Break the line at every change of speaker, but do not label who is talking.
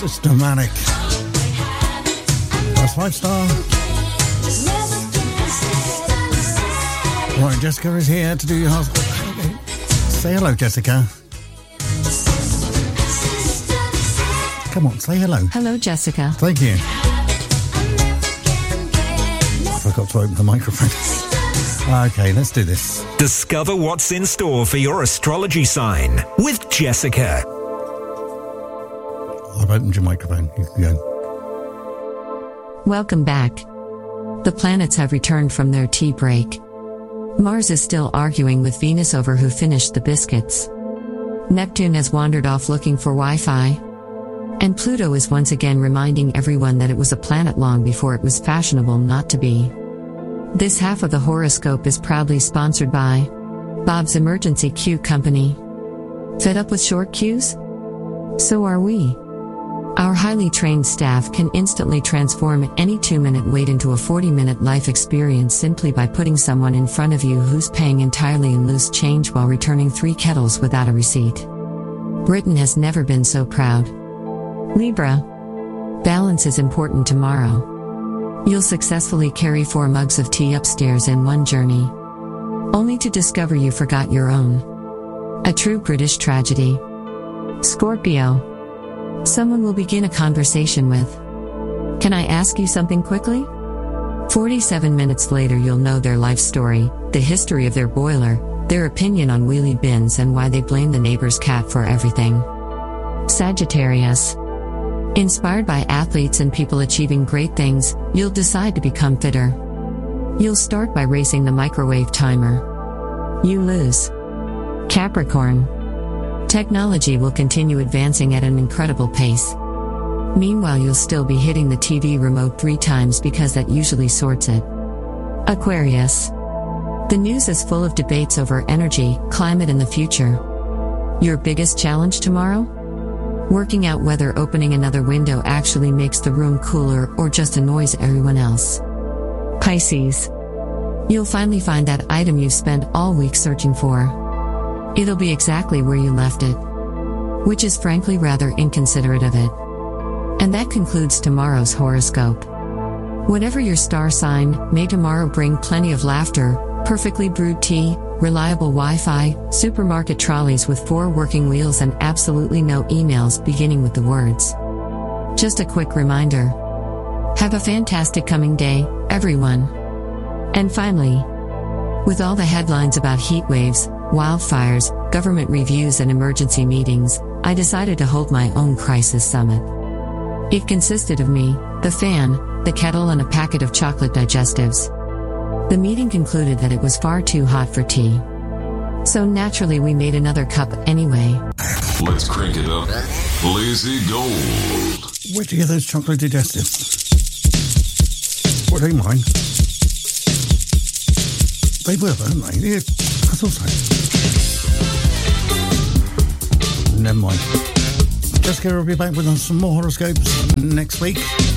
Systematic. That's 5-star. Right, Jessica is here to do your house. Okay. Say hello, Jessica. Come on, say hello.
Hello, Jessica.
Thank you. I forgot to open the microphone. Okay, let's do this.
Discover what's in store for your astrology sign with Jessica.
I've opened your microphone. You can go.
Welcome back. The planets have returned from their tea break. Mars is still arguing with Venus over who finished the biscuits. Neptune has wandered off looking for Wi-Fi. And Pluto is once again reminding everyone that it was a planet long before it was fashionable not to be. This half of the horoscope is proudly sponsored by Bob's Emergency Queue Company. Fed up with short queues? So are we. Our highly trained staff can instantly transform any 2-minute wait into a 40-minute life experience simply by putting someone in front of you who's paying entirely in loose change while returning 3 kettles without a receipt. Britain has never been so proud. Libra. Balance is important tomorrow. You'll successfully carry 4 mugs of tea upstairs in one journey, only to discover you forgot your own. A true British tragedy. Scorpio. Someone will begin a conversation with, "Can I ask you something quickly?" 47 minutes later you'll know their life story, the history of their boiler, their opinion on wheelie bins and why they blame the neighbor's cat for everything. Sagittarius. Inspired by athletes and people achieving great things, you'll decide to become fitter. You'll start by racing the microwave timer. You lose. Capricorn. Technology will continue advancing at an incredible pace. Meanwhile, you'll still be hitting the TV remote 3 times because that usually sorts it. Aquarius. The news is full of debates over energy, climate and the future. Your biggest challenge tomorrow? Working out whether opening another window actually makes the room cooler or just annoys everyone else. Pisces. You'll finally find that item you've spent all week searching for. It'll be exactly where you left it, which is frankly rather inconsiderate of it. And that concludes tomorrow's horoscope. Whatever your star sign, may tomorrow bring plenty of laughter, perfectly brewed tea, reliable Wi-Fi, supermarket trolleys with 4 working wheels and absolutely no emails beginning with the words. Just a quick reminder. Have a fantastic coming day, everyone. And finally, with all the headlines about heat waves, wildfires, government reviews and emergency meetings, I decided to hold my own crisis summit. It consisted of me, the fan, the kettle and a packet of chocolate digestives. The meeting concluded that it was far too hot for tea. So naturally we made another cup anyway.
Let's crank it up. Lazy Gold.
Where'd you get those chocolate digestives? Well, they mine. They were, weren't they? Yeah, I thought so. Never mind. Jessica will be back with us some more horoscopes next week.